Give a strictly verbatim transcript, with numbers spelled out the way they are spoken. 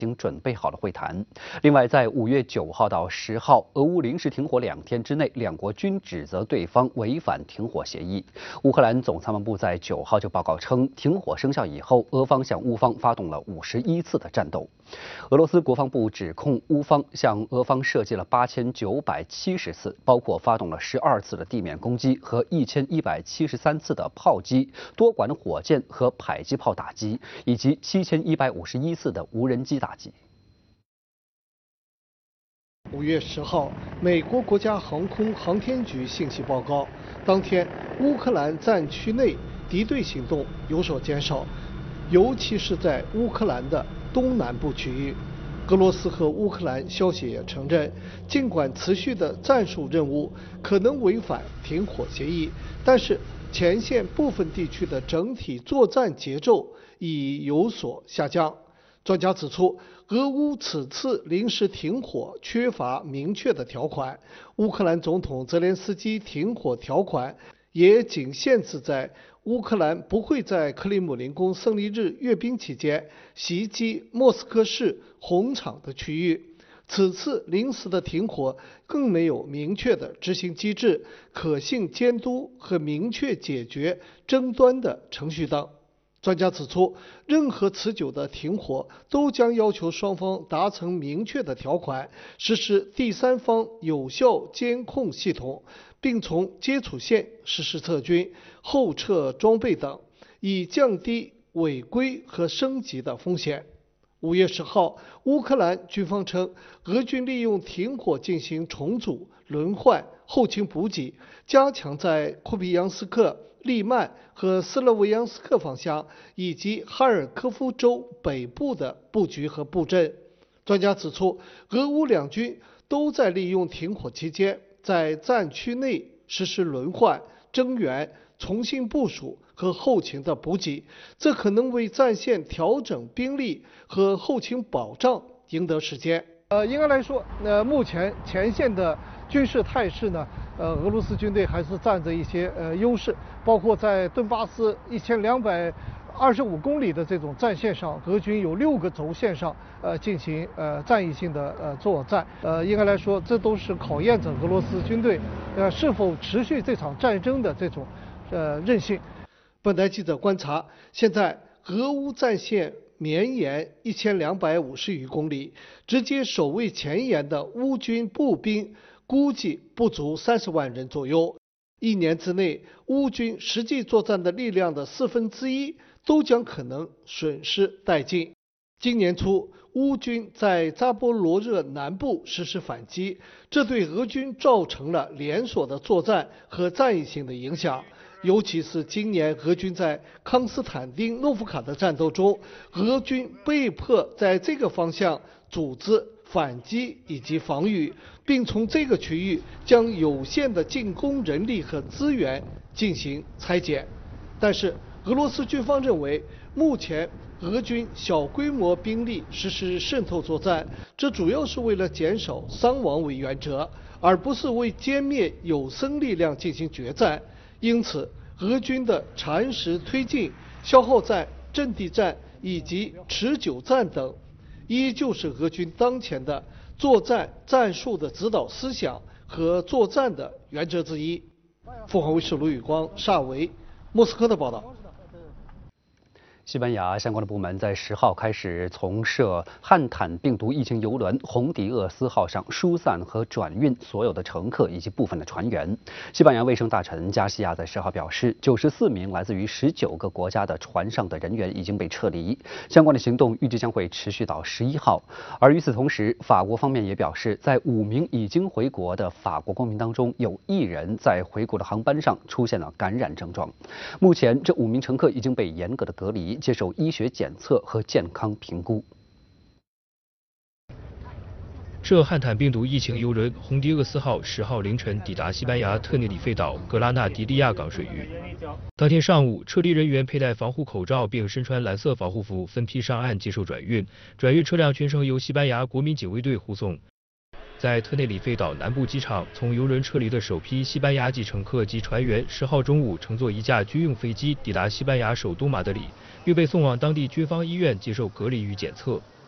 已经准备好了会谈。另外，在五月九号到十号，俄乌临时停火两天之内，两国均指责对方违反停火协议。乌克兰总参谋部在九号就报告称，停火生效以后，俄方向乌方发动了五十一次的战斗。俄罗斯国防部指控乌方向俄方射击了八千九百七十次，包括发动了十二次的地面攻击和一千一百七十三次的炮击、多管火箭和迫击炮打击，以及七千一百五十一次的无人机打击。 五月十号，美国国家航空航天局信息报告，当天乌克兰战区内敌对行动有所减少，尤其是在乌克兰的东南部区域。俄罗斯和乌克兰消息也承认，尽管持续的战术任务可能违反停火协议，但是前线部分地区的整体作战节奏已有所下降。专家指出，俄乌此次临时停火缺乏明确的条款，乌克兰总统泽连斯基停火条款也仅限制在乌克兰不会在克里姆林宫胜利日阅兵期间袭击莫斯科市红场的区域。此次临时的停火更没有明确的执行机制、可信监督和明确解决争端的程序等。专家指出，任何持久的停火都将要求双方达成明确的条款，实施第三方有效监控系统，并从接触线实施撤军、后撤装备等，以降低违规和升级的风险。五月十号，乌克兰军方称，俄军利用停火进行重组、轮换、后勤补给，加强在库皮扬斯克、利曼和斯洛维扬斯克方向以及哈尔科夫州北部的布局和布阵。专家指出，俄乌两军都在利用停火期间，在战区内实施轮换、增援、重新部署和后勤的补给，这可能为战线调整兵力和后勤保障赢得时间。呃，应该来说，呃，目前前线的军事态势呢，呃，俄罗斯军队还是占着一些呃优势，包括在顿巴斯一千两百二十五公里的这种战线上，俄军有六个轴线上呃进行呃战役性的呃作战。呃，应该来说，这都是考验着俄罗斯军队呃是否持续这场战争的这种呃韧性。本台记者观察，现在俄乌战线绵延一千两百五十余公里，直接守卫前沿的乌军步兵估计不足三十万人左右。一年之内，乌军实际作战的力量的四分之一都将可能损失殆尽。今年初，乌军在扎波罗热南部实施反击，这对俄军造成了连锁的作战和战役性的影响。尤其是今年俄军在康斯坦丁诺夫卡的战斗中，俄军被迫在这个方向组织反击以及防御，并从这个区域将有限的进攻人力和资源进行拆解。但是俄罗斯军方认为，目前俄军小规模兵力实施渗透作战，这主要是为了减少伤亡为原则，而不是为歼灭有生力量进行决战。因此，俄军的蚕食推进、消耗战、阵地战以及持久战等，依旧是俄军当前的作战战术的指导思想和作战的原则之一。凤凰卫视卢宇光、邵维，莫斯科的报道。 西班牙相关的部门在十号开始从涉汉坦病毒疫情邮轮红迪厄斯号上疏散和转运所有的乘客以及部分的船员。西班牙卫生大臣加西亚在十号表示，九十四名来自于十九个国家的船上的人员已经被撤离，相关的行动预计将会持续到十一号。而与此同时，法国方面也表示，在五名已经回国的法国公民当中，有一人在回国的航班上出现了感染症状。目前，这五名乘客已经被严格的隔离，接受医学检测和健康评估。 涉汉坦病毒疫情邮轮红迪厄斯号十号凌晨抵达西班牙特内里费岛格拉纳迪利亚港水域。当天上午，撤离人员佩戴防护口罩并身穿蓝色防护服，分批上岸接受转运。转运车辆全程由西班牙国民警卫队护送。在特内里费岛南部机场，从邮轮撤离的首批西班牙籍乘客及船员，十号中午乘坐一架军用飞机抵达西班牙首都马德里，并被送往当地军方医院接受隔离与检测。